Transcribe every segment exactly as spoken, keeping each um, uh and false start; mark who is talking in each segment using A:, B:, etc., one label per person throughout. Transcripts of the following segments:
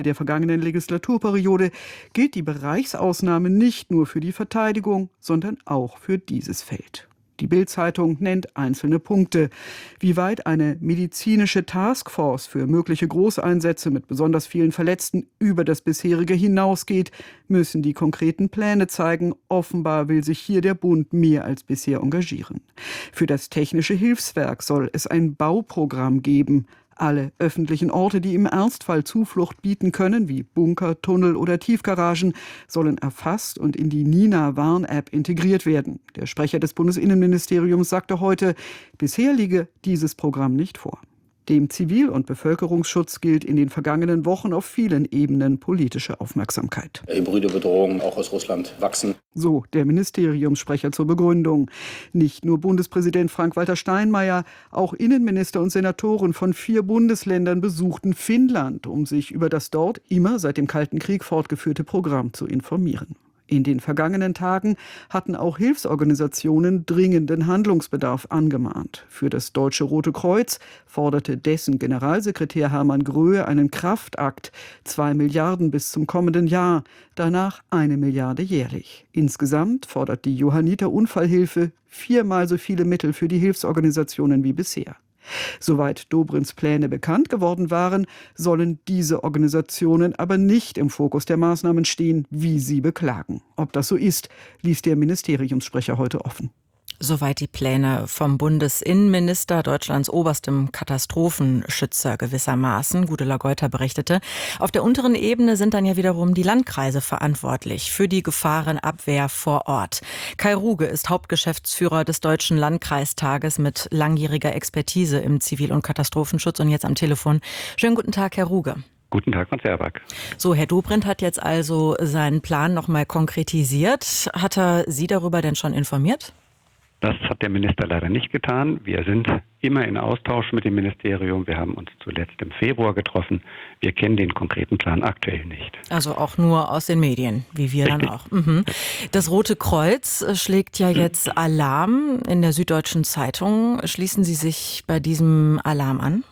A: der vergangenen Legislaturperiode gilt die Bereichsausnahme nicht nur für die Verteidigung, sondern auch für dieses Feld. Die Bild-Zeitung nennt einzelne Punkte. Wie weit eine medizinische Taskforce für mögliche Großeinsätze mit besonders vielen Verletzten über das bisherige hinausgeht, müssen die konkreten Pläne zeigen. Offenbar will sich hier der Bund mehr als bisher engagieren. Für das Technische Hilfswerk soll es ein Bauprogramm geben. Alle öffentlichen Orte, die im Ernstfall Zuflucht bieten können, wie Bunker, Tunnel oder Tiefgaragen, sollen erfasst und in die Nina-Warn-App integriert werden. Der Sprecher des Bundesinnenministeriums sagte heute, bisher liege dieses Programm nicht vor. Dem Zivil- und Bevölkerungsschutz gilt in den vergangenen Wochen auf vielen Ebenen politische Aufmerksamkeit.
B: Hybride Bedrohungen auch aus Russland wachsen.
A: So der Ministeriumssprecher zur Begründung. Nicht nur Bundespräsident Frank-Walter Steinmeier, auch Innenminister und Senatoren von vier Bundesländern besuchten Finnland, um sich über das dort immer seit dem Kalten Krieg fortgeführte Programm zu informieren. In den vergangenen Tagen hatten auch Hilfsorganisationen dringenden Handlungsbedarf angemahnt. Für das Deutsche Rote Kreuz forderte dessen Generalsekretär Hermann Gröhe einen Kraftakt, zwei Milliarden bis zum kommenden Jahr, danach eine Milliarde jährlich. Insgesamt fordert die Johanniter Unfallhilfe viermal so viele Mittel für die Hilfsorganisationen wie bisher. Soweit Dobrins Pläne bekannt geworden waren, sollen diese Organisationen aber nicht im Fokus der Maßnahmen stehen, wie sie beklagen. Ob das so ist, ließ der Ministeriumssprecher heute offen.
C: Soweit die Pläne vom Bundesinnenminister, Deutschlands oberstem Katastrophenschützer gewissermaßen. Gudula Geuter berichtete. Auf der unteren Ebene sind dann ja wiederum die Landkreise verantwortlich für die Gefahrenabwehr vor Ort. Kai Ruge ist Hauptgeschäftsführer des Deutschen Landkreistages mit langjähriger Expertise im Zivil- und Katastrophenschutz und jetzt am Telefon. Schönen guten Tag, Herr Ruge.
D: Guten Tag, Frau Zerback.
C: So, Herr Dobrindt hat jetzt also seinen Plan noch mal konkretisiert. Hat er Sie darüber denn schon informiert?
D: Das hat der Minister leider nicht getan. Wir sind immer in Austausch mit dem Ministerium. Wir haben uns zuletzt im Februar getroffen. Wir kennen den konkreten Plan aktuell nicht.
C: Also auch nur aus den Medien, wie wir Richtig. Dann auch. Mhm. Das Rote Kreuz schlägt ja jetzt Alarm in der Süddeutschen Zeitung. Schließen Sie sich bei diesem Alarm an?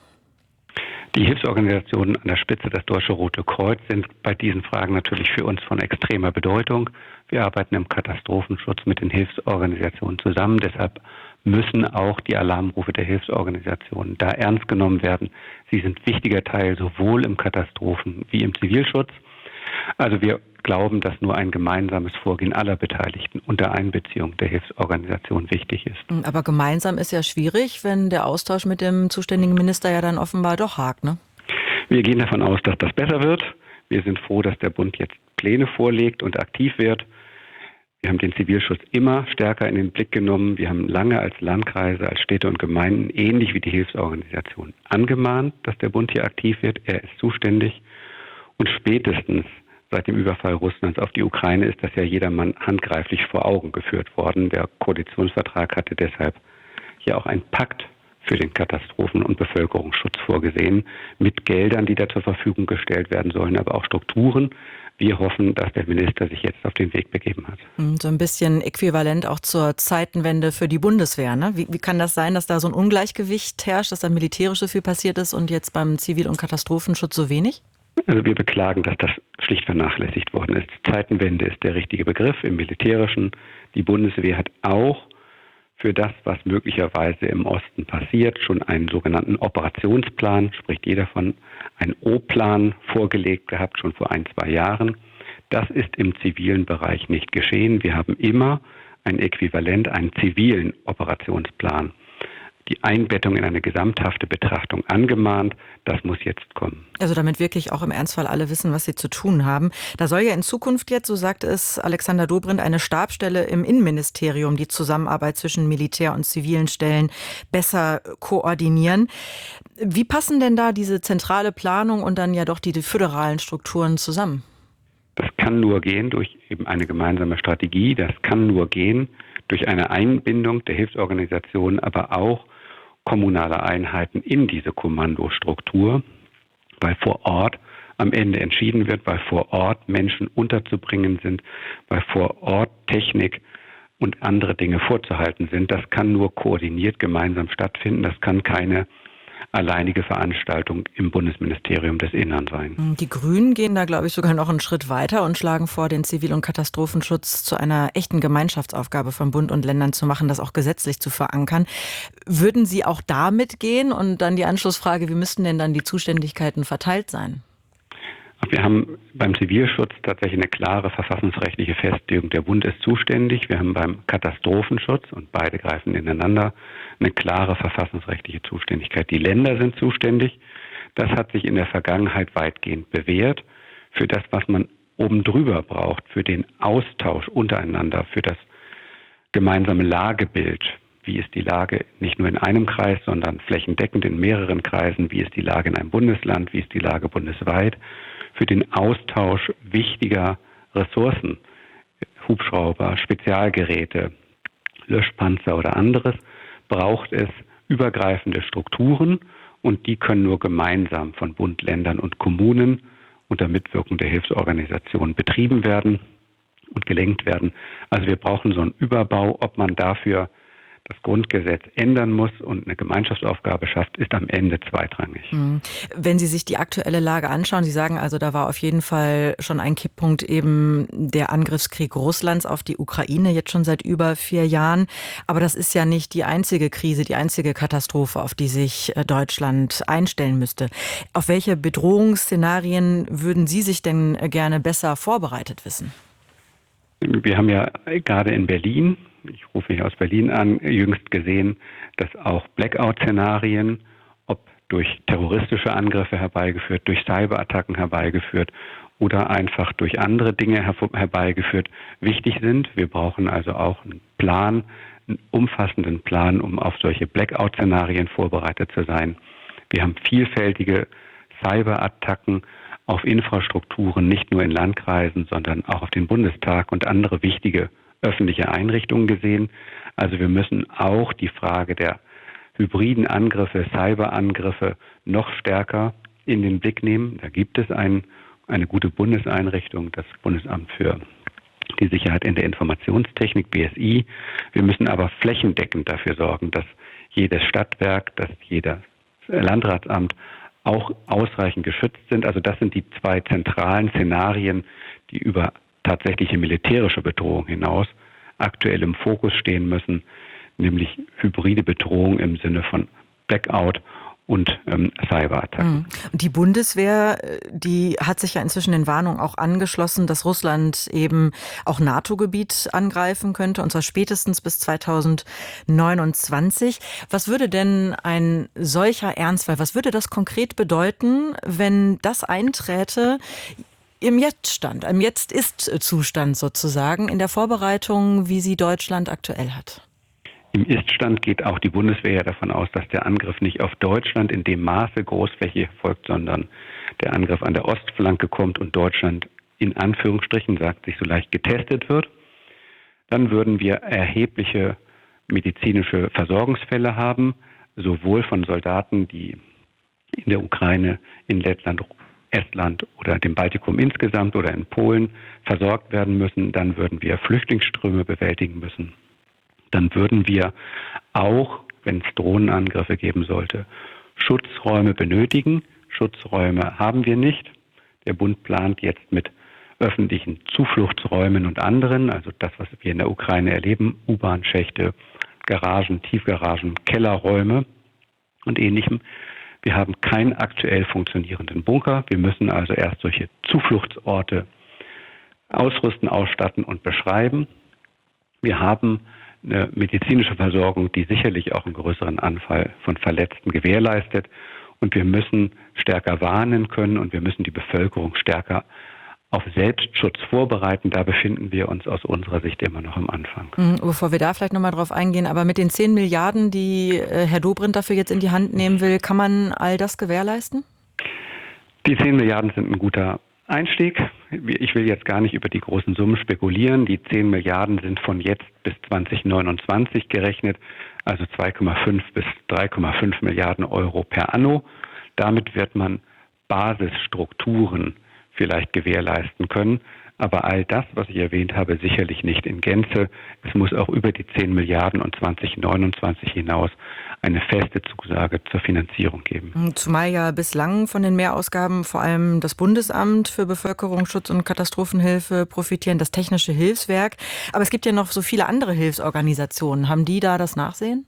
D: Die Hilfsorganisationen an der Spitze, das Deutsche Rote Kreuz, sind bei diesen Fragen natürlich für uns von extremer Bedeutung. Wir arbeiten im Katastrophenschutz mit den Hilfsorganisationen zusammen. Deshalb müssen auch die Alarmrufe der Hilfsorganisationen da ernst genommen werden. Sie sind wichtiger Teil sowohl im Katastrophen- wie im Zivilschutz. Also wir glauben, dass nur ein gemeinsames Vorgehen aller Beteiligten unter Einbeziehung der Hilfsorganisation wichtig ist.
C: Aber gemeinsam ist ja schwierig, wenn der Austausch mit dem zuständigen Minister ja dann offenbar doch hakt, ne?
D: Wir gehen davon aus, dass das besser wird. Wir sind froh, dass der Bund jetzt Pläne vorlegt und aktiv wird. Wir haben den Zivilschutz immer stärker in den Blick genommen. Wir haben lange als Landkreise, als Städte und Gemeinden, ähnlich wie die Hilfsorganisationen, angemahnt, dass der Bund hier aktiv wird. Er ist zuständig. Und spätestens seit dem Überfall Russlands auf die Ukraine ist das ja jedermann handgreiflich vor Augen geführt worden. Der Koalitionsvertrag hatte deshalb hier auch einen Pakt für den Katastrophen- und Bevölkerungsschutz vorgesehen, mit Geldern, die da zur Verfügung gestellt werden sollen, aber auch Strukturen. Wir hoffen, dass der Minister sich jetzt auf den Weg begeben hat.
C: So ein bisschen äquivalent auch zur Zeitenwende für die Bundeswehr, ne? Wie, wie kann das sein, dass da so ein Ungleichgewicht herrscht, dass da militärisch so viel passiert ist und jetzt beim Zivil- und Katastrophenschutz so wenig?
D: Also wir beklagen, dass das schlicht vernachlässigt worden ist. Zeitenwende ist der richtige Begriff im Militärischen. Die Bundeswehr hat auch für das, was möglicherweise im Osten passiert, schon einen sogenannten Operationsplan, spricht jeder von einem O-Plan vorgelegt gehabt, schon vor ein, zwei Jahren. Das ist im zivilen Bereich nicht geschehen. Wir haben immer ein Äquivalent, einen zivilen Operationsplan. Die Einbettung in eine gesamthafte Betrachtung angemahnt, das muss jetzt kommen.
C: Also damit wirklich auch im Ernstfall alle wissen, was sie zu tun haben. Da soll ja in Zukunft jetzt, so sagt es Alexander Dobrindt, eine Stabsstelle im Innenministerium die Zusammenarbeit zwischen Militär- und zivilen Stellen besser koordinieren. Wie passen denn da diese zentrale Planung und dann ja doch die, die föderalen Strukturen zusammen?
D: Das kann nur gehen durch eben eine gemeinsame Strategie. Das kann nur gehen durch eine Einbindung der Hilfsorganisationen, aber auch kommunale Einheiten in diese Kommandostruktur, weil vor Ort am Ende entschieden wird, weil vor Ort Menschen unterzubringen sind, weil vor Ort Technik und andere Dinge vorzuhalten sind. Das kann nur koordiniert gemeinsam stattfinden. Das kann keine alleinige Veranstaltung im Bundesministerium des Innern sein.
C: Die Grünen gehen da, glaube ich, sogar noch einen Schritt weiter und schlagen vor, den Zivil- und Katastrophenschutz zu einer echten Gemeinschaftsaufgabe von Bund und Ländern zu machen, das auch gesetzlich zu verankern. Würden Sie auch da mitgehen? Und dann die Anschlussfrage, wie müssten denn dann die Zuständigkeiten verteilt sein?
D: Wir haben beim Zivilschutz tatsächlich eine klare verfassungsrechtliche Festlegung. Der Bund ist zuständig. Wir haben beim Katastrophenschutz, und beide greifen ineinander, eine klare verfassungsrechtliche Zuständigkeit. Die Länder sind zuständig. Das hat sich in der Vergangenheit weitgehend bewährt. Für das, was man oben drüber braucht, für den Austausch untereinander, für das gemeinsame Lagebild. Wie ist die Lage nicht nur in einem Kreis, sondern flächendeckend in mehreren Kreisen? Wie ist die Lage in einem Bundesland? Wie ist die Lage bundesweit? Für den Austausch wichtiger Ressourcen, Hubschrauber, Spezialgeräte, Löschpanzer oder anderes, braucht es übergreifende Strukturen, und die können nur gemeinsam von Bund, Ländern und Kommunen unter Mitwirkung der Hilfsorganisationen betrieben werden und gelenkt werden. Also wir brauchen so einen Überbau. Ob man dafür das Grundgesetz ändern muss und eine Gemeinschaftsaufgabe schafft, ist am Ende zweitrangig.
C: Wenn Sie sich die aktuelle Lage anschauen, Sie sagen also, da war auf jeden Fall schon ein Kipppunkt eben der Angriffskrieg Russlands auf die Ukraine, jetzt schon seit über vier Jahren. Aber das ist ja nicht die einzige Krise, die einzige Katastrophe, auf die sich Deutschland einstellen müsste. Auf welche Bedrohungsszenarien würden Sie sich denn gerne besser vorbereitet wissen?
D: Wir haben ja gerade in Berlin, ich rufe mich aus Berlin an, jüngst gesehen, dass auch Blackout-Szenarien, ob durch terroristische Angriffe herbeigeführt, durch Cyberattacken herbeigeführt oder einfach durch andere Dinge herbeigeführt, wichtig sind. Wir brauchen also auch einen Plan, einen umfassenden Plan, um auf solche Blackout-Szenarien vorbereitet zu sein. Wir haben vielfältige Cyberattacken auf Infrastrukturen, nicht nur in Landkreisen, sondern auch auf den Bundestag und andere wichtige öffentliche Einrichtungen gesehen. Also wir müssen auch die Frage der hybriden Angriffe, Cyberangriffe noch stärker in den Blick nehmen. Da gibt es ein, eine gute Bundeseinrichtung, das Bundesamt für die Sicherheit in der Informationstechnik, B S I. Wir müssen aber flächendeckend dafür sorgen, dass jedes Stadtwerk, dass jedes Landratsamt auch ausreichend geschützt sind. Also das sind die zwei zentralen Szenarien, die über tatsächliche militärische Bedrohung hinaus aktuell im Fokus stehen müssen, nämlich hybride Bedrohung im Sinne von Blackout und ähm, Cyberattacken.
C: Die Bundeswehr, die hat sich ja inzwischen den Warnungen auch angeschlossen, dass Russland eben auch NATO-Gebiet angreifen könnte, und zwar spätestens bis zweitausendneunundzwanzig. Was würde denn ein solcher Ernstfall, was würde das konkret bedeuten, wenn das einträte im Jetztstand, im Jetzt-Ist-Zustand sozusagen, in der Vorbereitung, wie sie Deutschland aktuell hat?
D: Im Ist-Stand geht auch die Bundeswehr ja davon aus, dass der Angriff nicht auf Deutschland in dem Maße großflächig folgt, sondern der Angriff an der Ostflanke kommt und Deutschland in Anführungsstrichen, sagt sich, so leicht getestet wird. Dann würden wir erhebliche medizinische Versorgungsfälle haben, sowohl von Soldaten, die in der Ukraine, in Lettland, Estland oder dem Baltikum insgesamt oder in Polen versorgt werden müssen. Dann würden wir Flüchtlingsströme bewältigen müssen. Dann würden wir auch, wenn es Drohnenangriffe geben sollte, Schutzräume benötigen. Schutzräume haben wir nicht. Der Bund plant jetzt mit öffentlichen Zufluchtsräumen und anderen, also das, was wir in der Ukraine erleben, U-Bahn-Schächte, Garagen, Tiefgaragen, Kellerräume und Ähnlichem. Wir haben keinen aktuell funktionierenden Bunker. Wir müssen also erst solche Zufluchtsorte ausrüsten, ausstatten und beschreiben. Wir haben eine medizinische Versorgung, die sicherlich auch einen größeren Anfall von Verletzten gewährleistet. Und wir müssen stärker warnen können und wir müssen die Bevölkerung stärker auf Selbstschutz vorbereiten. Da befinden wir uns aus unserer Sicht immer noch am Anfang.
C: Bevor wir da vielleicht nochmal drauf eingehen, aber mit den zehn Milliarden, die Herr Dobrindt dafür jetzt in die Hand nehmen will, kann man all das gewährleisten?
D: Die zehn Milliarden sind ein guter Einstieg. Ich will jetzt gar nicht über die großen Summen spekulieren. Die zehn Milliarden sind von jetzt bis zweitausendneunundzwanzig gerechnet, also zwei Komma fünf bis drei Komma fünf Milliarden Euro per anno. Damit wird man Basisstrukturen vielleicht gewährleisten können. Aber all das, was ich erwähnt habe, sicherlich nicht in Gänze. Es muss auch über die zehn Milliarden und zwanzig neunundzwanzig hinaus eine feste Zusage zur Finanzierung geben.
C: Zumal ja bislang von den Mehrausgaben vor allem das Bundesamt für Bevölkerungsschutz und Katastrophenhilfe profitieren, das Technische Hilfswerk. Aber es gibt ja noch so viele andere Hilfsorganisationen. Haben die da das Nachsehen?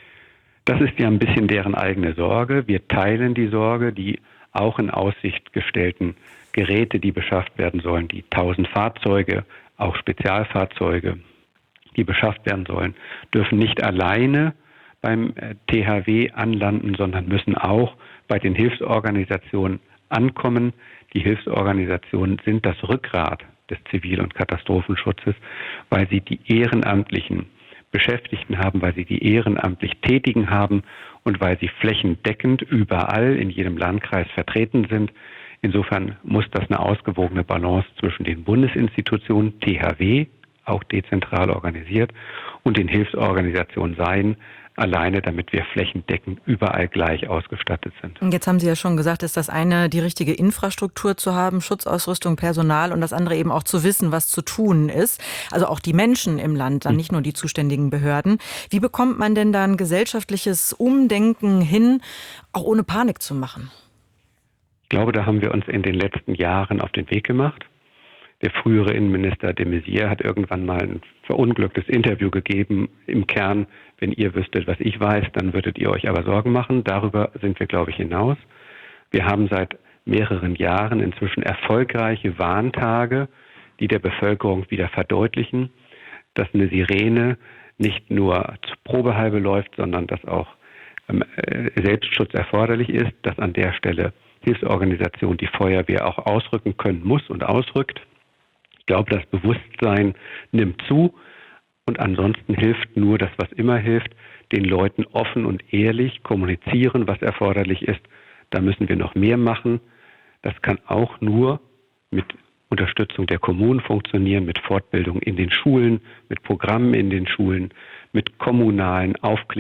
D: Das ist ja ein bisschen deren eigene Sorge. Wir teilen die Sorge, die auch in Aussicht gestellten Geräte, die beschafft werden sollen, die tausend Fahrzeuge, auch Spezialfahrzeuge, die beschafft werden sollen, dürfen nicht alleine beim T H W anlanden, sondern müssen auch bei den Hilfsorganisationen ankommen. Die Hilfsorganisationen sind das Rückgrat des Zivil- und Katastrophenschutzes, weil sie die ehrenamtlichen Beschäftigten haben, weil sie die ehrenamtlich Tätigen haben und weil sie flächendeckend überall in jedem Landkreis vertreten sind. Insofern muss das eine ausgewogene Balance zwischen den Bundesinstitutionen, T H W, auch dezentral organisiert, und den Hilfsorganisationen sein, alleine damit wir flächendeckend überall gleich ausgestattet sind.
C: Jetzt haben Sie ja schon gesagt, ist das eine, die richtige Infrastruktur zu haben, Schutzausrüstung, Personal, und das andere eben auch zu wissen, was zu tun ist. Also auch die Menschen im Land, dann nicht nur die zuständigen Behörden. Wie bekommt man denn da ein gesellschaftliches Umdenken hin, auch ohne Panik zu machen?
D: Ich glaube, da haben wir uns in den letzten Jahren auf den Weg gemacht. Der frühere Innenminister de Maizière hat irgendwann mal ein verunglücktes Interview gegeben. Im Kern, wenn ihr wüsstet, was ich weiß, dann würdet ihr euch aber Sorgen machen. Darüber sind wir, glaube ich, hinaus. Wir haben seit mehreren Jahren inzwischen erfolgreiche Warntage, die der Bevölkerung wieder verdeutlichen, dass eine Sirene nicht nur zu Probehalbe läuft, sondern dass auch ähm, Selbstschutz erforderlich ist, dass an der Stelle Hilfsorganisation, die Feuerwehr auch ausrücken können muss und ausrückt. Ich glaube, das Bewusstsein nimmt zu und ansonsten hilft nur das, was immer hilft, den Leuten offen und ehrlich kommunizieren, was erforderlich ist. Da müssen wir noch mehr machen. Das kann auch nur mit Unterstützung der Kommunen funktionieren, mit Fortbildung in den Schulen, mit Programmen in den Schulen, mit kommunalen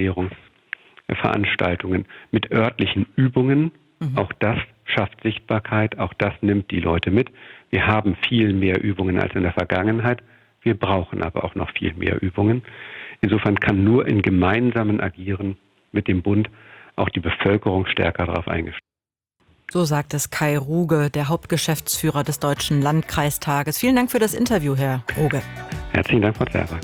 D: Aufklärungsveranstaltungen, mit örtlichen Übungen. Mhm. Auch das schafft Sichtbarkeit, auch das nimmt die Leute mit. Wir haben viel mehr Übungen als in der Vergangenheit. Wir brauchen aber auch noch viel mehr Übungen. Insofern kann nur in gemeinsamen Agieren mit dem Bund auch die Bevölkerung stärker darauf eingestellt werden.
C: So sagt es Kai Ruge, der Hauptgeschäftsführer des Deutschen Landkreistages. Vielen Dank für das Interview, Herr Ruge.
D: Herzlichen Dank, Frau Zerwak.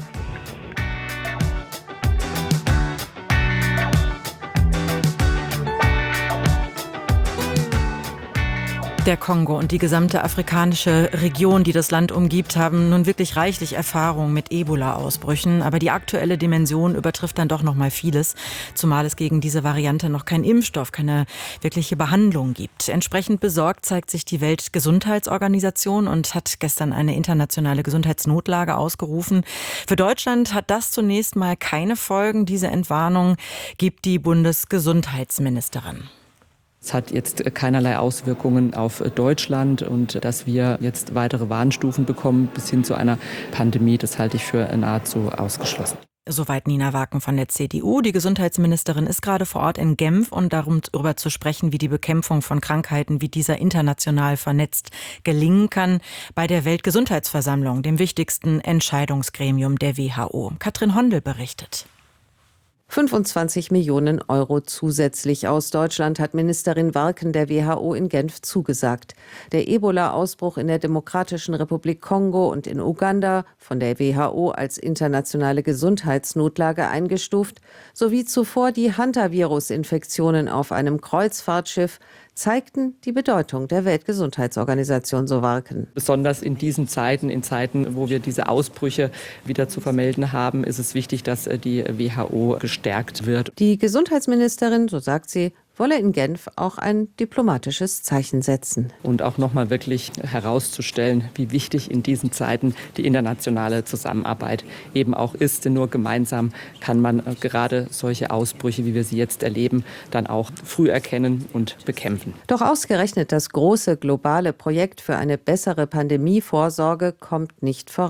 C: Der Kongo und die gesamte afrikanische Region, die das Land umgibt, haben nun wirklich reichlich Erfahrung mit Ebola-Ausbrüchen. Aber die aktuelle Dimension übertrifft dann doch noch mal vieles, zumal es gegen diese Variante noch keinen Impfstoff, keine wirkliche Behandlung gibt. Entsprechend besorgt zeigt sich die Weltgesundheitsorganisation und hat gestern eine internationale Gesundheitsnotlage ausgerufen. Für Deutschland hat das zunächst mal keine Folgen. Diese Entwarnung gibt die Bundesgesundheitsministerin.
E: Es hat jetzt keinerlei Auswirkungen auf Deutschland und dass wir jetzt weitere Warnstufen bekommen bis hin zu einer Pandemie, das halte ich für nahezu ausgeschlossen.
C: Soweit Nina Waken von der C D U. Die Gesundheitsministerin ist gerade vor Ort in Genf, um darüber zu sprechen, wie die Bekämpfung von Krankheiten wie dieser international vernetzt gelingen kann, bei der Weltgesundheitsversammlung, dem wichtigsten Entscheidungsgremium der W H O. Katrin Hondel berichtet.
F: fünfundzwanzig Millionen Euro zusätzlich aus Deutschland hat Ministerin Waken der W H O in Genf zugesagt. Der Ebola-Ausbruch in der Demokratischen Republik Kongo und in Uganda, von der W H O als internationale Gesundheitsnotlage eingestuft, sowie zuvor die Hantavirus-Infektionen auf einem Kreuzfahrtschiff, zeigten die Bedeutung der Weltgesundheitsorganisation, so Waken.
E: Besonders in diesen Zeiten, in Zeiten, wo wir diese Ausbrüche wieder zu vermelden haben, ist es wichtig, dass die W H O gestärkt wird.
F: Die Gesundheitsministerin, so sagt sie, wolle in Genf auch ein diplomatisches Zeichen setzen.
E: Und auch nochmal wirklich herauszustellen, wie wichtig in diesen Zeiten die internationale Zusammenarbeit eben auch ist. Denn nur gemeinsam kann man gerade solche Ausbrüche, wie wir sie jetzt erleben, dann auch früh erkennen und bekämpfen.
F: Doch ausgerechnet das große globale Projekt für eine bessere Pandemievorsorge kommt nicht voran.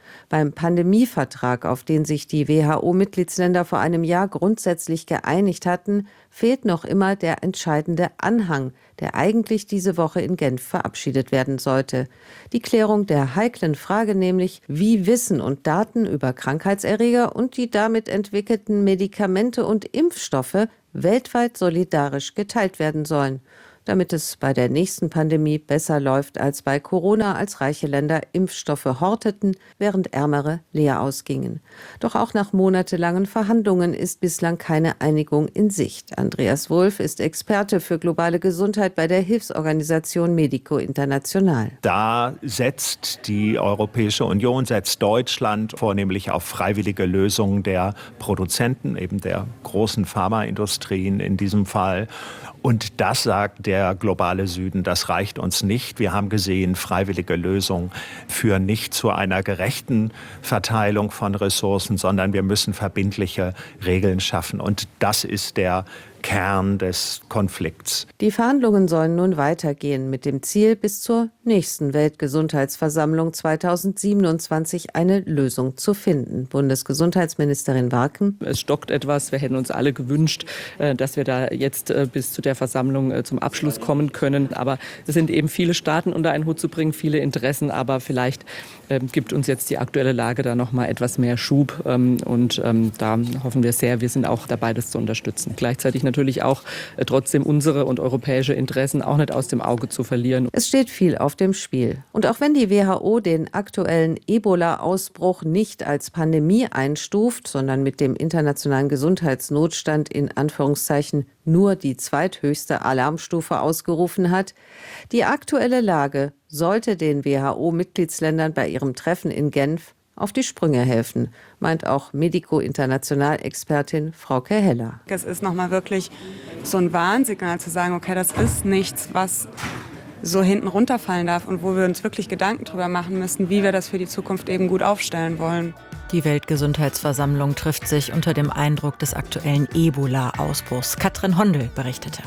F: Beim Pandemievertrag, auf den sich die W H O-Mitgliedsländer vor einem Jahr grundsätzlich geeinigt hatten, fehlt noch immer der entscheidende Anhang, der eigentlich diese Woche in Genf verabschiedet werden sollte. Die Klärung der heiklen Frage nämlich, wie Wissen und Daten über Krankheitserreger und die damit entwickelten Medikamente und Impfstoffe weltweit solidarisch geteilt werden sollen, damit es bei der nächsten Pandemie besser läuft als bei Corona, als reiche Länder Impfstoffe horteten, während ärmere leer ausgingen. Doch auch nach monatelangen Verhandlungen ist bislang keine Einigung in Sicht. Andreas Wulff ist Experte für globale Gesundheit bei der Hilfsorganisation Medico International.
G: Da setzt die Europäische Union, setzt Deutschland vornehmlich auf freiwillige Lösungen der Produzenten, eben der großen Pharmaindustrien in diesem Fall. Und das sagt der globale Süden, das reicht uns nicht. Wir haben gesehen, freiwillige Lösungen führen nicht zu einer gerechten Verteilung von Ressourcen, sondern wir müssen verbindliche Regeln schaffen. Und das ist der Kern des Konflikts.
F: Die Verhandlungen sollen nun weitergehen mit dem Ziel, bis zur nächsten Weltgesundheitsversammlung zweitausendsiebenundzwanzig eine Lösung zu finden. Bundesgesundheitsministerin Warken:
E: Es stockt etwas. Wir hätten uns alle gewünscht, dass wir da jetzt bis zu der Versammlung zum Abschluss kommen können. Aber es sind eben viele Staaten unter einen Hut zu bringen, viele Interessen. Aber vielleicht gibt uns jetzt die aktuelle Lage da noch mal etwas mehr Schub. Und da hoffen wir sehr, wir sind auch dabei, das zu unterstützen. Gleichzeitig natürlich auch äh, trotzdem unsere und europäische Interessen auch nicht aus dem Auge zu verlieren.
F: Es steht viel auf dem Spiel. Und auch wenn die W H O den aktuellen Ebola-Ausbruch nicht als Pandemie einstuft, sondern mit dem internationalen Gesundheitsnotstand in Anführungszeichen nur die zweithöchste Alarmstufe ausgerufen hat, die aktuelle Lage sollte den W H O-Mitgliedsländern bei ihrem Treffen in Genf auf die Sprünge helfen, meint auch Medico International-Expertin Frauke Heller.
H: Es ist nochmal wirklich so ein Warnsignal zu sagen, okay, das ist nichts, was so hinten runterfallen darf und wo wir uns wirklich Gedanken drüber machen müssen, wie wir das für die Zukunft eben gut aufstellen wollen.
C: Die Weltgesundheitsversammlung trifft sich unter dem Eindruck des aktuellen Ebola-Ausbruchs. Katrin Hondel berichtete.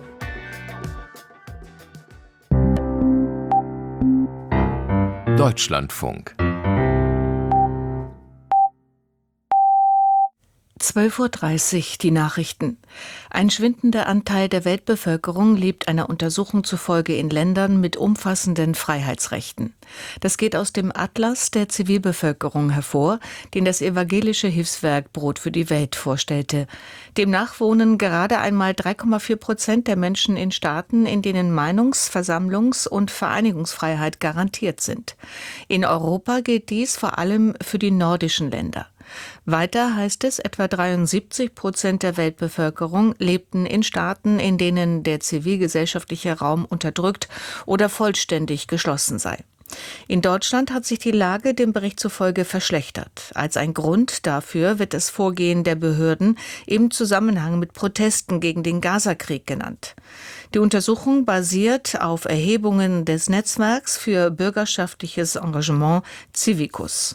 I: Deutschlandfunk.
J: zwölf Uhr dreißig, die Nachrichten. Ein schwindender Anteil der Weltbevölkerung lebt einer Untersuchung zufolge in Ländern mit umfassenden Freiheitsrechten. Das geht aus dem Atlas der Zivilbevölkerung hervor, den das evangelische Hilfswerk Brot für die Welt vorstellte. Demnach wohnen gerade einmal drei Komma vier Prozent der Menschen in Staaten, in denen Meinungs-, Versammlungs- und Vereinigungsfreiheit garantiert sind. In Europa gilt dies vor allem für die nordischen Länder. Weiter heißt es, etwa dreiundsiebzig Prozent der Weltbevölkerung lebten in Staaten, in denen der zivilgesellschaftliche Raum unterdrückt oder vollständig geschlossen sei. In Deutschland hat sich die Lage dem Bericht zufolge verschlechtert. Als ein Grund dafür wird das Vorgehen der Behörden im Zusammenhang mit Protesten gegen den Gazakrieg genannt. Die Untersuchung basiert auf Erhebungen des Netzwerks für bürgerschaftliches Engagement Civicus.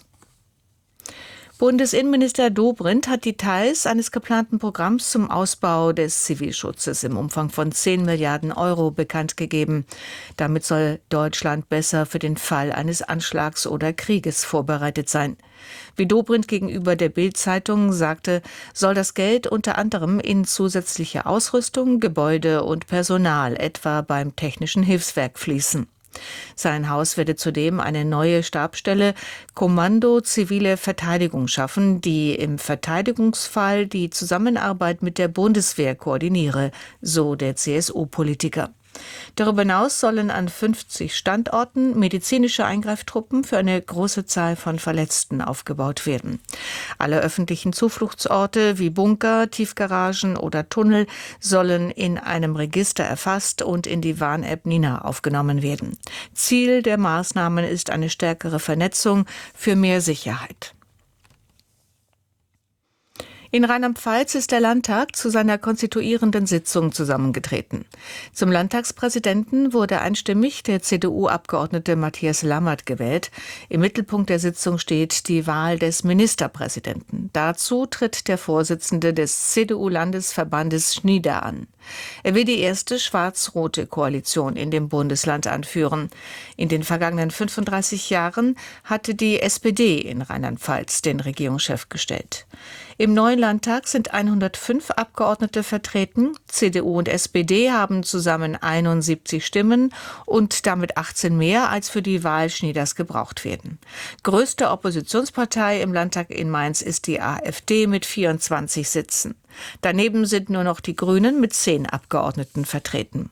J: Bundesinnenminister Dobrindt hat Details eines geplanten Programms zum Ausbau des Zivilschutzes im Umfang von zehn Milliarden Euro bekannt gegeben. Damit soll Deutschland besser für den Fall eines Anschlags oder Krieges vorbereitet sein. Wie Dobrindt gegenüber der Bild-Zeitung sagte, soll das Geld unter anderem in zusätzliche Ausrüstung, Gebäude und Personal, etwa beim Technischen Hilfswerk, fließen. Sein Haus werde zudem eine neue Stabsstelle Kommando Zivile Verteidigung schaffen, die im Verteidigungsfall die Zusammenarbeit mit der Bundeswehr koordiniere, so der C S U-Politiker. Darüber hinaus sollen an fünfzig Standorten medizinische Eingreiftruppen für eine große Zahl von Verletzten aufgebaut werden. Alle öffentlichen Zufluchtsorte wie Bunker, Tiefgaragen oder Tunnel sollen in einem Register erfasst und in die Warn-App Nina aufgenommen werden. Ziel der Maßnahmen ist eine stärkere Vernetzung für mehr Sicherheit. In Rheinland-Pfalz ist der Landtag zu seiner konstituierenden Sitzung zusammengetreten. Zum Landtagspräsidenten wurde einstimmig der C D U-Abgeordnete Matthias Lammert gewählt. Im Mittelpunkt der Sitzung steht die Wahl des Ministerpräsidenten. Dazu tritt der Vorsitzende des C D U-Landesverbandes Schnieder an. Er will die erste schwarz-rote Koalition in dem Bundesland anführen. In den vergangenen fünfunddreißig Jahren hatte die S P D in Rheinland-Pfalz den Regierungschef gestellt. Im neuen Landtag sind hundertfünf Abgeordnete vertreten. C D U und S P D haben zusammen einundsiebzig Stimmen und damit achtzehn mehr, als für die Wahl Schnieders gebraucht werden. Größte Oppositionspartei im Landtag in Mainz ist die AfD mit vierundzwanzig Sitzen. Daneben sind nur noch die Grünen mit zehn Abgeordneten vertreten.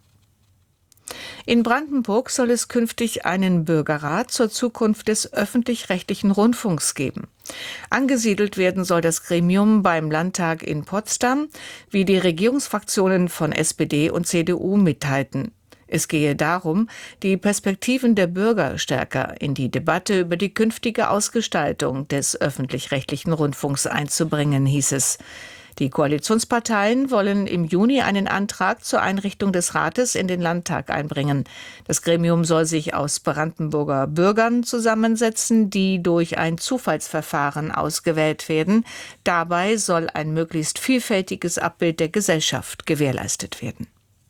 J: In Brandenburg soll es künftig einen Bürgerrat zur Zukunft des öffentlich-rechtlichen Rundfunks geben. Angesiedelt werden soll das Gremium beim Landtag in Potsdam, wie die Regierungsfraktionen von S P D und C D U mitteilten. Es gehe darum, die Perspektiven der Bürger stärker in die Debatte über die künftige Ausgestaltung des öffentlich-rechtlichen Rundfunks einzubringen, hieß es. Die Koalitionsparteien wollen im Juni einen Antrag zur Einrichtung des Rates in den Landtag einbringen. Das Gremium soll sich aus Brandenburger Bürgern zusammensetzen, die durch ein Zufallsverfahren ausgewählt werden. Dabei soll ein möglichst vielfältiges Abbild der Gesellschaft gewährleistet werden.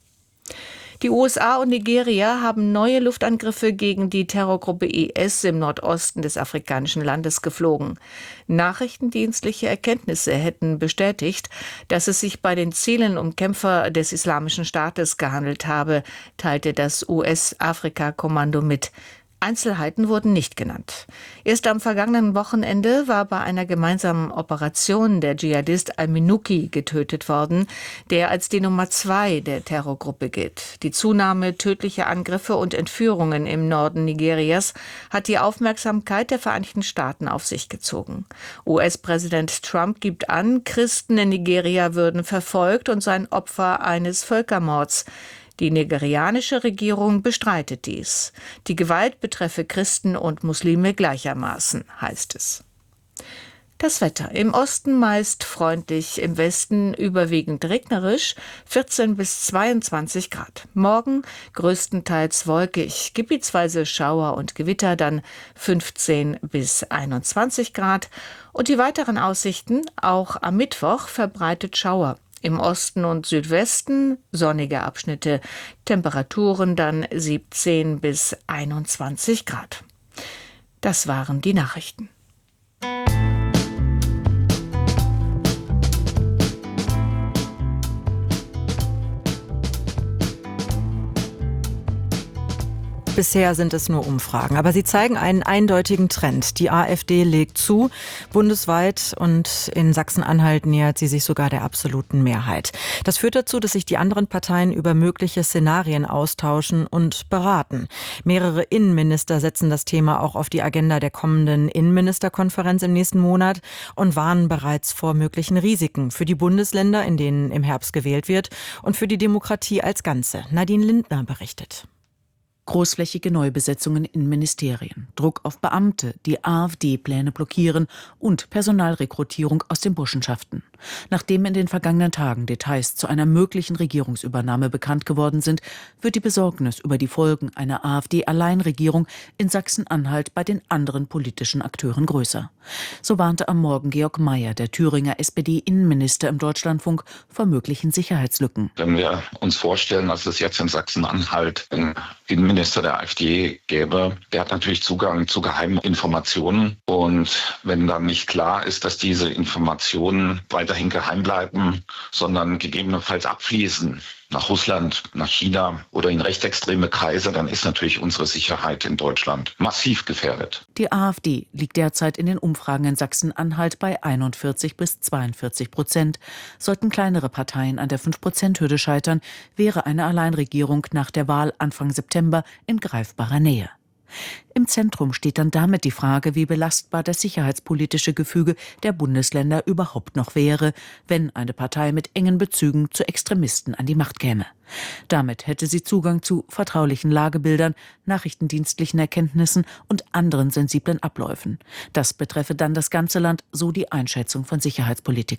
J: Die U S A und Nigeria haben neue Luftangriffe gegen die Terrorgruppe I S im Nordosten des afrikanischen Landes geflogen. Nachrichtendienstliche Erkenntnisse hätten bestätigt, dass es sich bei den Zielen um Kämpfer des Islamischen Staates gehandelt habe, teilte das U S-Afrika-Kommando mit. Einzelheiten wurden nicht genannt. Erst am vergangenen Wochenende war bei einer gemeinsamen Operation der Dschihadist Al-Minuki getötet worden, der als die Nummer zwei der Terrorgruppe gilt. Die Zunahme tödlicher Angriffe und Entführungen im Norden Nigerias hat die Aufmerksamkeit der Vereinigten Staaten auf sich gezogen. U S-Präsident Trump gibt an, Christen in Nigeria würden verfolgt und seien Opfer eines Völkermords. Die nigerianische Regierung bestreitet dies. Die Gewalt betreffe Christen und Muslime gleichermaßen, heißt es. Das Wetter. Im Osten meist freundlich, im Westen überwiegend regnerisch, vierzehn bis zweiundzwanzig Grad. Morgen größtenteils wolkig, gebietsweise Schauer und Gewitter, dann fünfzehn bis einundzwanzig Grad. Und die weiteren Aussichten, auch am Mittwoch verbreitet Schauer. Im Osten und Südwesten sonnige Abschnitte, Temperaturen dann siebzehn bis einundzwanzig Grad. Das waren die Nachrichten.
C: Bisher sind es nur Umfragen, aber sie zeigen einen eindeutigen Trend. Die AfD legt zu, bundesweit, und in Sachsen-Anhalt nähert sie sich sogar der absoluten Mehrheit. Das führt dazu, dass sich die anderen Parteien über mögliche Szenarien austauschen und beraten. Mehrere Innenminister setzen das Thema auch auf die Agenda der kommenden Innenministerkonferenz im nächsten Monat und warnen bereits vor möglichen Risiken für die Bundesländer, in denen im Herbst gewählt wird, und für die Demokratie als Ganze. Nadine Lindner berichtet.
I: Großflächige Neubesetzungen in Ministerien, Druck auf Beamte, die AfD-Pläne blockieren und Personalrekrutierung aus den Burschenschaften. Nachdem in den vergangenen Tagen Details zu einer möglichen Regierungsübernahme bekannt geworden sind, wird die Besorgnis über die Folgen einer AfD-Alleinregierung in Sachsen-Anhalt bei den anderen politischen Akteuren größer. So warnte am Morgen Georg Mayer, der Thüringer S P D-Innenminister, im Deutschlandfunk vor möglichen Sicherheitslücken.
K: Wenn wir uns vorstellen, dass es jetzt in Sachsen-Anhalt einen Innenminister der AfD gäbe, der hat natürlich Zugang zu geheimen Informationen. Und wenn dann nicht klar ist, dass diese Informationen weiterhin geheim bleiben, sondern gegebenenfalls abfließen nach Russland, nach China oder in rechtsextreme Kreise, dann ist natürlich unsere Sicherheit in Deutschland massiv gefährdet.
I: Die AfD liegt derzeit in den Umfragen in Sachsen-Anhalt bei einundvierzig bis zweiundvierzig Prozent. Sollten kleinere Parteien an der fünf Prozent Hürde scheitern, wäre eine Alleinregierung nach der Wahl Anfang September in greifbarer Nähe. Im Zentrum steht dann damit die Frage, wie belastbar das sicherheitspolitische Gefüge der Bundesländer überhaupt noch wäre, wenn eine Partei mit engen Bezügen zu Extremisten an die Macht käme. Damit hätte sie Zugang zu vertraulichen Lagebildern, nachrichtendienstlichen Erkenntnissen und anderen sensiblen Abläufen. Das betreffe dann das ganze Land, so die Einschätzung von Sicherheitspolitikern.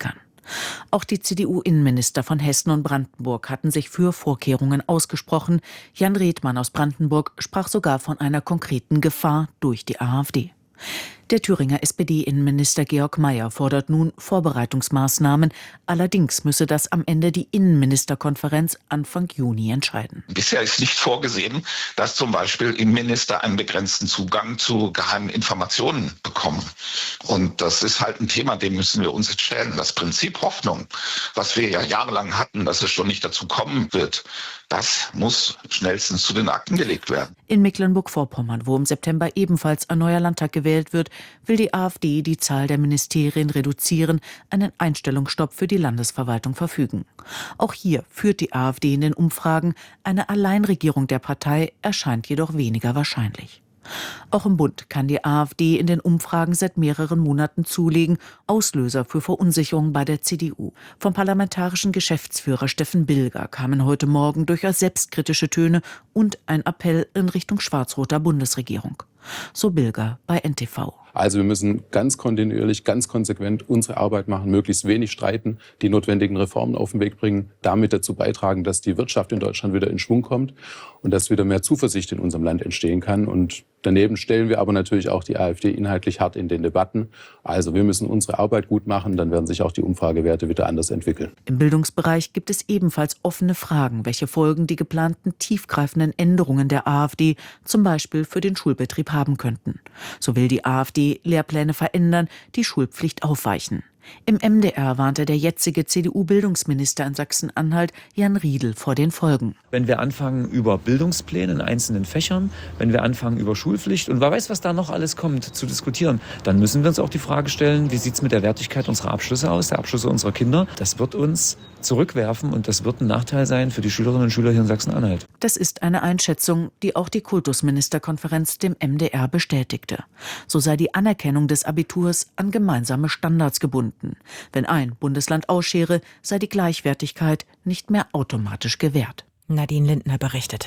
I: Auch die C D U-Innenminister von Hessen und Brandenburg hatten sich für Vorkehrungen ausgesprochen. Jan Redmann aus Brandenburg sprach sogar von einer konkreten Gefahr durch die AfD. Der Thüringer S P D-Innenminister Georg Mayer fordert nun Vorbereitungsmaßnahmen. Allerdings müsse das am Ende die Innenministerkonferenz Anfang Juni entscheiden.
K: Bisher ist nicht vorgesehen, dass zum Beispiel Innenminister einen begrenzten Zugang zu geheimen Informationen bekommen. Und das ist halt ein Thema, dem müssen wir uns jetzt stellen. Das Prinzip Hoffnung, was wir ja jahrelang hatten, dass es schon nicht dazu kommen wird, das muss schnellstens zu den Akten gelegt werden.
I: In Mecklenburg-Vorpommern, wo im September ebenfalls ein neuer Landtag gewählt wird, will die AfD die Zahl der Ministerien reduzieren, einen Einstellungsstopp für die Landesverwaltung verfügen. Auch hier führt die AfD in den Umfragen. Eine Alleinregierung der Partei erscheint jedoch weniger wahrscheinlich. Auch im Bund kann die AfD in den Umfragen seit mehreren Monaten zulegen. Auslöser für Verunsicherung bei der C D U. Vom parlamentarischen Geschäftsführer Steffen Bilger kamen heute Morgen durchaus selbstkritische Töne und ein Appell in Richtung schwarz-roter Bundesregierung. So Bilger bei N T V.
L: Also wir müssen ganz kontinuierlich, ganz konsequent unsere Arbeit machen, möglichst wenig streiten, die notwendigen Reformen auf den Weg bringen, damit dazu beitragen, dass die Wirtschaft in Deutschland wieder in Schwung kommt und dass wieder mehr Zuversicht in unserem Land entstehen kann. Und daneben stellen wir aber natürlich auch die AfD inhaltlich hart in den Debatten. Also wir müssen unsere Arbeit gut machen, dann werden sich auch die Umfragewerte wieder anders entwickeln.
I: Im Bildungsbereich gibt es ebenfalls offene Fragen, welche Folgen die geplanten tiefgreifenden Änderungen der AfD zum Beispiel für den Schulbetrieb haben könnten. So will die AfD Lehrpläne verändern, die Schulpflicht aufweichen. Im M D R warnte der jetzige C D U-Bildungsminister in Sachsen-Anhalt Jan Riedl vor den Folgen.
M: Wenn wir anfangen über Bildungspläne in einzelnen Fächern, wenn wir anfangen über Schulpflicht und wer weiß, was da noch alles kommt, zu diskutieren, dann müssen wir uns auch die Frage stellen, wie sieht es mit der Wertigkeit unserer Abschlüsse aus, der Abschlüsse unserer Kinder. Das wird uns zurückwerfen und das wird ein Nachteil sein für die Schülerinnen und Schüler hier in Sachsen-Anhalt.
I: Das ist eine Einschätzung, die auch die Kultusministerkonferenz dem M D R bestätigte. So sei die Anerkennung des Abiturs an gemeinsame Standards gebunden. Wenn ein Bundesland ausschere, sei die Gleichwertigkeit nicht mehr automatisch gewährt.
C: Nadine Lindner berichtete.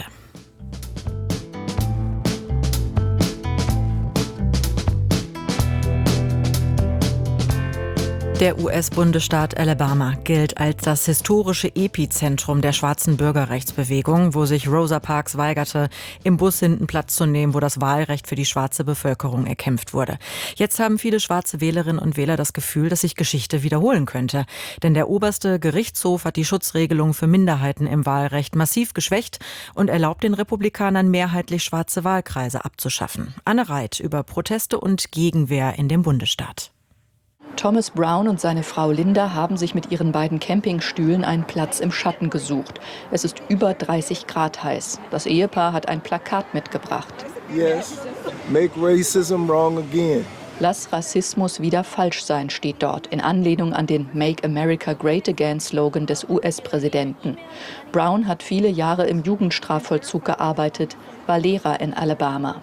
C: Der U S-Bundesstaat Alabama gilt als das historische Epizentrum der schwarzen Bürgerrechtsbewegung, wo sich Rosa Parks weigerte, im Bus hinten Platz zu nehmen, wo das Wahlrecht für die schwarze Bevölkerung erkämpft wurde. Jetzt haben viele schwarze Wählerinnen und Wähler das Gefühl, dass sich Geschichte wiederholen könnte. Denn der oberste Gerichtshof hat die Schutzregelung für Minderheiten im Wahlrecht massiv geschwächt und erlaubt den Republikanern mehrheitlich schwarze Wahlkreise abzuschaffen. Anne Reit über Proteste und Gegenwehr in dem Bundesstaat.
N: Thomas Brown und seine Frau Linda haben sich mit ihren beiden Campingstühlen einen Platz im Schatten gesucht. Es ist über dreißig Grad heiß. Das Ehepaar hat ein Plakat mitgebracht.
O: Yes, make racism wrong again.
N: Lass Rassismus wieder falsch sein, steht dort, in Anlehnung an den Make America Great Again Slogan des U S-Präsidenten. Brown hat viele Jahre im Jugendstrafvollzug gearbeitet, war Lehrer in Alabama.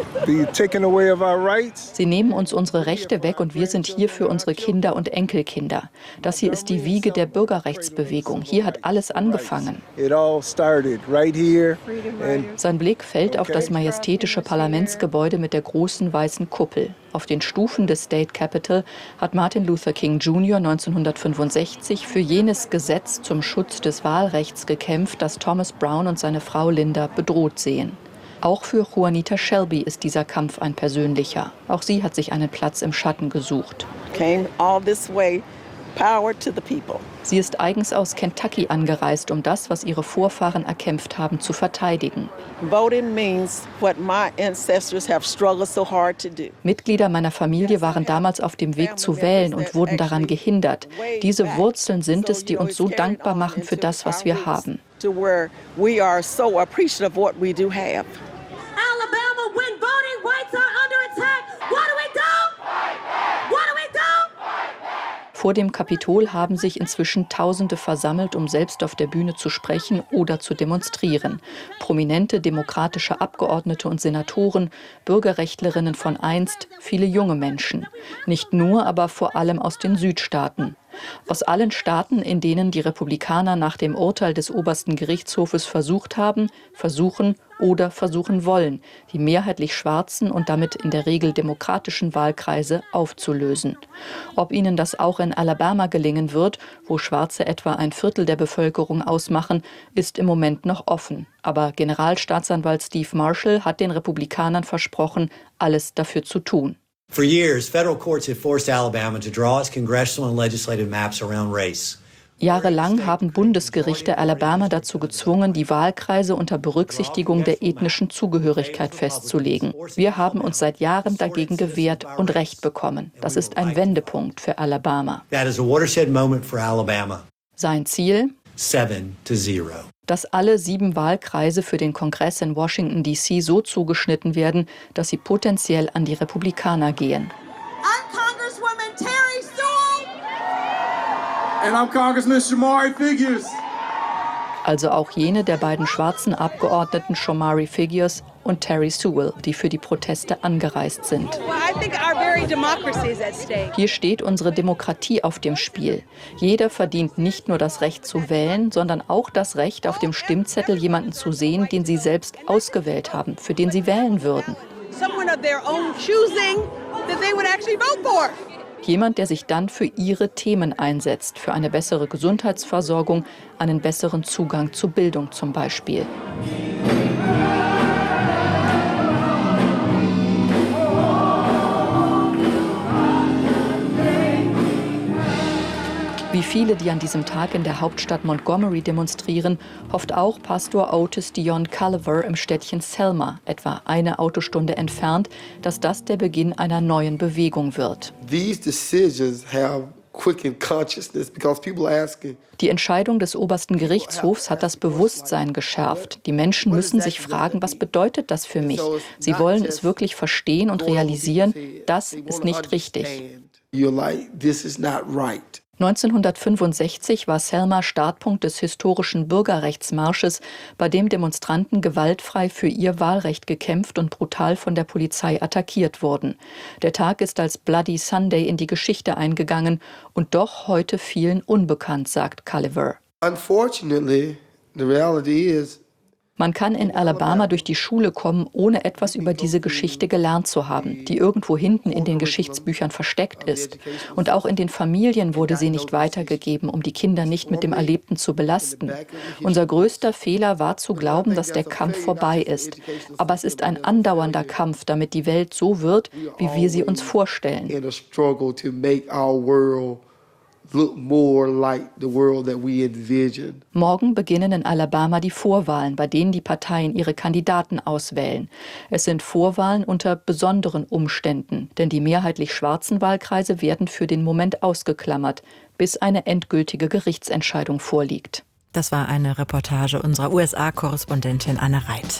N: Sie nehmen uns unsere Rechte weg und wir sind hier für unsere Kinder und Enkelkinder. Das hier ist die Wiege der Bürgerrechtsbewegung. Hier hat alles angefangen. Sein Blick fällt auf das majestätische Parlamentsgebäude mit der großen weißen Kuppel. Auf den Stufen des State Capitol hat Martin Luther King Junior neunzehnhundertfünfundsechzig für jenes Gesetz zum Schutz des Wahlrechts gekämpft, das Thomas Brown und seine Frau Linda bedroht sehen. Auch für Juanita Shelby ist dieser Kampf ein persönlicher. Auch sie hat sich einen Platz im Schatten gesucht. Sie ist eigens aus Kentucky angereist, um das, was ihre Vorfahren erkämpft haben, zu verteidigen. Mitglieder meiner Familie waren damals auf dem Weg zu wählen und wurden daran gehindert. Diese Wurzeln sind es, die uns so dankbar machen für das, was wir haben.
P: Alabama, when voting rights are under attack, what do we do? What do we do?
N: Vor dem Kapitol haben sich inzwischen Tausende versammelt, um selbst auf der Bühne zu sprechen oder zu demonstrieren. Prominente demokratische Abgeordnete und Senatoren, Bürgerrechtlerinnen von einst, viele junge Menschen. Nicht nur, aber vor allem aus den Südstaaten. Aus allen Staaten, in denen die Republikaner nach dem Urteil des obersten Gerichtshofes versucht haben, versuchen oder versuchen wollen, die mehrheitlich schwarzen und damit in der Regel demokratischen Wahlkreise aufzulösen. Ob ihnen das auch in Alabama gelingen wird, wo Schwarze etwa ein Viertel der Bevölkerung ausmachen, ist im Moment noch offen. Aber Generalstaatsanwalt Steve Marshall hat den Republikanern versprochen, alles dafür zu tun.
Q: For years, federal courts have forced Alabama to draw its congressional and legislative maps around race.
N: Jahrelang haben Bundesgerichte Alabama dazu gezwungen, die Wahlkreise unter Berücksichtigung der ethnischen Zugehörigkeit festzulegen. Wir haben uns seit Jahren dagegen gewehrt und Recht bekommen. Das ist ein Wendepunkt für Alabama.
Q: That is a watershed moment for Alabama.
N: Sein Ziel?
Q: Seven to zero.
N: Dass alle sieben Wahlkreise für den Kongress in Washington D C so zugeschnitten werden, dass sie potenziell an die Republikaner gehen.
P: I'm Congresswoman Terry Sewell.
O: And I'm Congressman Shamari Figures.
N: Also auch jene der beiden schwarzen Abgeordneten Shamari Figures und Terry Sewell, die für die Proteste angereist sind. Hier steht unsere Demokratie auf dem Spiel. Jeder verdient nicht nur das Recht zu wählen, sondern auch das Recht, auf dem Stimmzettel jemanden zu sehen, den sie selbst ausgewählt haben, für den sie wählen würden. Jemand, der sich dann für ihre Themen einsetzt, für eine bessere Gesundheitsversorgung, einen besseren Zugang zu Bildung zum Beispiel. Wie viele, die an diesem Tag in der Hauptstadt Montgomery demonstrieren, hofft auch Pastor Otis Dion Culliver im Städtchen Selma, etwa eine Autostunde entfernt, dass das der Beginn einer neuen Bewegung wird.
O: These decisions have quickened consciousness because people are asking.
N: Die Entscheidung des obersten Gerichtshofs hat das Bewusstsein geschärft. Die Menschen müssen sich fragen, was bedeutet das für mich? Sie wollen es wirklich verstehen und realisieren, das ist nicht richtig.
O: You're like, this is not right.
N: neunzehnhundertfünfundsechzig war Selma Startpunkt des historischen Bürgerrechtsmarsches, bei dem Demonstranten gewaltfrei für ihr Wahlrecht gekämpft und brutal von der Polizei attackiert wurden. Der Tag ist als Bloody Sunday in die Geschichte eingegangen und doch heute vielen unbekannt, sagt Culliver.
O: Unfortunately, the reality is,
N: man kann in Alabama durch die Schule kommen, ohne etwas über diese Geschichte gelernt zu haben, die irgendwo hinten in den Geschichtsbüchern versteckt ist. Und auch in den Familien wurde sie nicht weitergegeben, um die Kinder nicht mit dem Erlebten zu belasten. Unser größter Fehler war zu glauben, dass der Kampf vorbei ist. Aber es ist ein andauernder Kampf, damit die Welt so wird, wie wir sie uns vorstellen.
O: look more like the world that we envision.
N: Morgen beginnen in Alabama die Vorwahlen, bei denen die Parteien ihre Kandidaten auswählen. Es sind Vorwahlen unter besonderen Umständen, denn die mehrheitlich schwarzen Wahlkreise werden für den Moment ausgeklammert, bis eine endgültige Gerichtsentscheidung vorliegt.
C: Das war eine Reportage unserer U S A-Korrespondentin Anne Reit.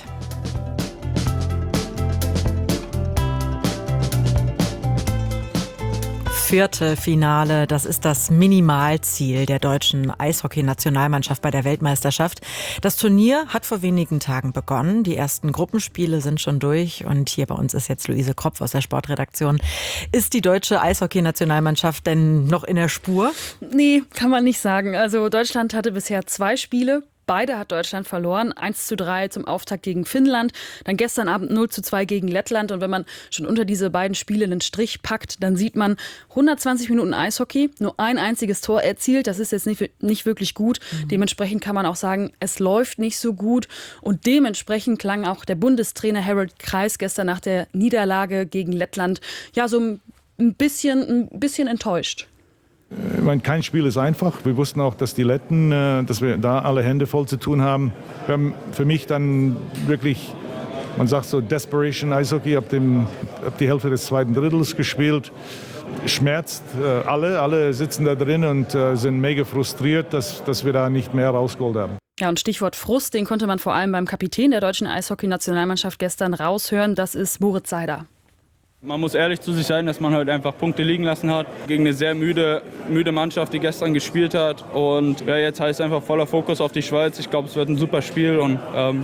C: Viertelfinale, das ist das Minimalziel der deutschen Eishockey-Nationalmannschaft bei der Weltmeisterschaft. Das Turnier hat vor wenigen Tagen begonnen. Die ersten Gruppenspiele sind schon durch und hier bei uns ist jetzt Luise Kropf aus der Sportredaktion. Ist die deutsche Eishockey-Nationalmannschaft denn noch in der Spur?
R: Nee, kann man nicht sagen. Also Deutschland hatte bisher zwei Spiele. Beide hat Deutschland verloren. eins zu drei zum Auftakt gegen Finnland, dann gestern Abend null zu zwei gegen Lettland. Und wenn man schon unter diese beiden Spiele einen Strich packt, dann sieht man hundertzwanzig Minuten Eishockey, nur ein einziges Tor erzielt. Das ist jetzt nicht, nicht wirklich gut. Mhm. Dementsprechend kann man auch sagen, es läuft nicht so gut. Und dementsprechend klang auch der Bundestrainer Harold Kreis gestern nach der Niederlage gegen Lettland ja so ein bisschen, ein bisschen enttäuscht.
S: Ich meine, kein Spiel ist einfach. Wir wussten auch, dass die Letten, dass wir da alle Hände voll zu tun haben. Wir haben für mich dann wirklich, man sagt so Desperation Eishockey, ab, dem, ab die Hälfte des zweiten Drittels gespielt. Schmerzt äh, alle, alle sitzen da drin und äh, sind mega frustriert, dass, dass wir da nicht mehr rausgeholt haben.
R: Ja, und Stichwort Frust, den konnte man vor allem beim Kapitän der deutschen Eishockey-Nationalmannschaft gestern raushören. Das ist Moritz Seider.
T: Man muss ehrlich zu sich sein, dass man heute einfach Punkte liegen lassen hat gegen eine sehr müde, müde Mannschaft, die gestern gespielt hat. Und ja, jetzt heißt einfach voller Fokus auf die Schweiz. Ich glaube, es wird ein super Spiel und ähm,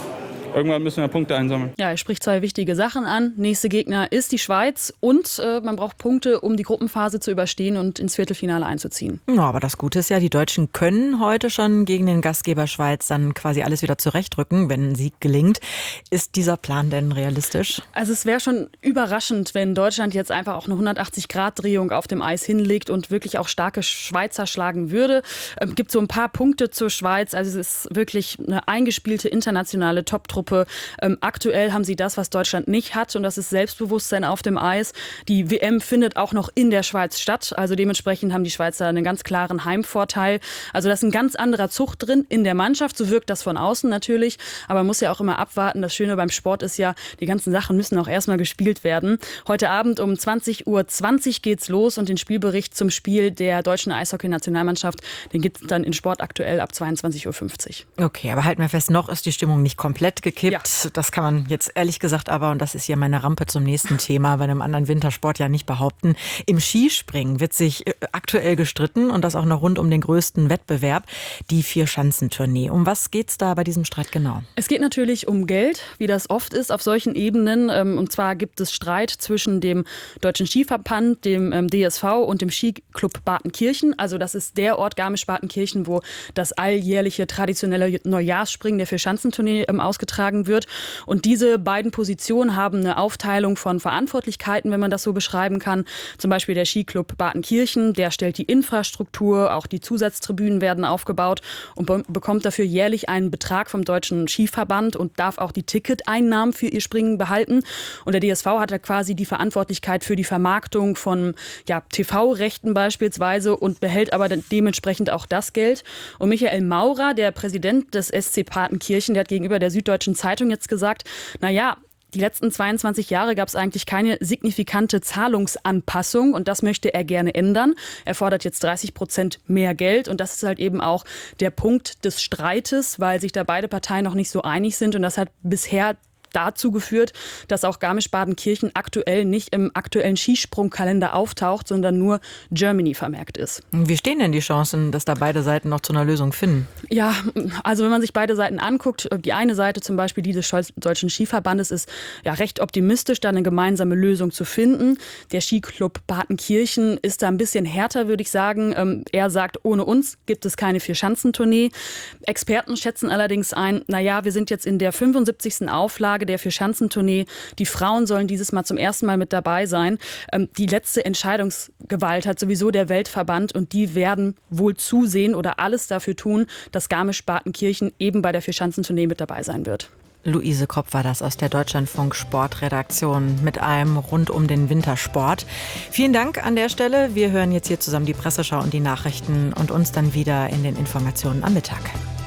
T: irgendwann müssen wir Punkte einsammeln.
R: Ja, er spricht zwei wichtige Sachen an. Nächster Gegner ist die Schweiz und äh, man braucht Punkte, um die Gruppenphase zu überstehen und ins Viertelfinale einzuziehen.
C: Ja, aber das Gute ist ja, die Deutschen können heute schon gegen den Gastgeber Schweiz dann quasi alles wieder zurechtrücken, wenn ein Sieg gelingt. Ist dieser Plan denn realistisch?
R: Also es wäre schon überraschend, wenn Deutschland jetzt einfach auch eine hundertachtzig-Grad-Drehung auf dem Eis hinlegt und wirklich auch starke Schweizer schlagen würde. Es ähm, gibt so ein paar Punkte zur Schweiz. Also es ist wirklich eine eingespielte internationale Top-Truppe. Ähm, aktuell haben sie das, was Deutschland nicht hat, und das ist Selbstbewusstsein auf dem Eis. Die W M findet auch noch in der Schweiz statt. Also dementsprechend haben die Schweizer einen ganz klaren Heimvorteil. Also da ist ein ganz anderer Zug drin in der Mannschaft. So wirkt das von außen natürlich. Aber man muss ja auch immer abwarten. Das Schöne beim Sport ist ja, die ganzen Sachen müssen auch erstmal gespielt werden. Heute Abend um zwanzig Uhr zwanzig geht's los und den Spielbericht zum Spiel der deutschen Eishockey-Nationalmannschaft, den gibt es dann in Sport aktuell ab zweiundzwanzig Uhr fünfzig.
C: Okay, aber halten wir fest, noch ist die Stimmung nicht komplett gekippt. Ja. Das kann man jetzt ehrlich gesagt aber, und das ist hier meine Rampe zum nächsten Thema, bei einem anderen Wintersport ja nicht behaupten. Im Skispringen wird sich aktuell gestritten und das auch noch rund um den größten Wettbewerb, die Vier-Schanzentournee. Um was geht's da bei diesem Streit genau?
R: Es geht natürlich um Geld, wie das oft ist auf solchen Ebenen. Und zwar gibt es Streit zwischen dem Deutschen Skiverband, dem D S V und dem Skiclub Bartenkirchen. Also das ist der Ort Garmisch-Partenkirchen, wo das alljährliche traditionelle Neujahrsspringen der Vier-Schanzentournee ausgetragen wird. Und diese beiden Positionen haben eine Aufteilung von Verantwortlichkeiten, wenn man das so beschreiben kann. Zum Beispiel der Skiclub Bartenkirchen, der stellt die Infrastruktur, auch die Zusatztribünen werden aufgebaut und be- bekommt dafür jährlich einen Betrag vom Deutschen Skiverband und darf auch die Ticketeinnahmen für ihr Springen behalten. Und der D S V hat da quasi die Verantwortlichkeit für die Vermarktung von ja, T V-Rechten beispielsweise und behält aber dementsprechend auch das Geld. Und Michael Maurer, der Präsident des S C Partenkirchen, der hat gegenüber der Süddeutschen Zeitung jetzt gesagt, naja, die letzten zweiundzwanzig Jahre gab es eigentlich keine signifikante Zahlungsanpassung und das möchte er gerne ändern. Er fordert jetzt dreißig Prozent mehr Geld und das ist halt eben auch der Punkt des Streites, weil sich da beide Parteien noch nicht so einig sind und das hat bisher dazu geführt, dass auch Garmisch-Partenkirchen aktuell nicht im aktuellen Skisprungkalender auftaucht, sondern nur Germany vermerkt ist.
C: Wie stehen denn die Chancen, dass da beide Seiten noch zu einer Lösung finden?
R: Ja, also wenn man sich beide Seiten anguckt, die eine Seite zum Beispiel die des Deutschen Skiverbandes ist ja recht optimistisch, da eine gemeinsame Lösung zu finden. Der Skiclub Partenkirchen ist da ein bisschen härter, würde ich sagen. Er sagt, ohne uns gibt es keine Vier-Schanzentournee. Experten schätzen allerdings ein, naja, wir sind jetzt in der fünfundsiebzigsten Auflage der Vier-Schanzentournee. Die Frauen sollen dieses Mal zum ersten Mal mit dabei sein. Ähm, die letzte Entscheidungsgewalt hat sowieso der Weltverband und die werden wohl zusehen oder alles dafür tun, dass Garmisch-Partenkirchen eben bei der Vier-Schanzentournee mit dabei sein wird.
C: Luise Kopp war das aus der Deutschlandfunk Sportredaktion mit allem rund um den Wintersport. Vielen Dank an der Stelle. Wir hören jetzt hier zusammen die Presseschau und die Nachrichten und uns dann wieder in den Informationen am Mittag.